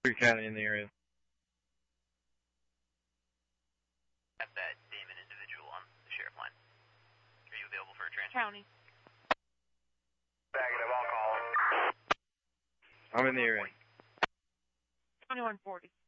County in the area. At that Damon individual on the sheriff line. Are you available for a transfer? County. Negative, I'll call him. I'm in the area. 2140.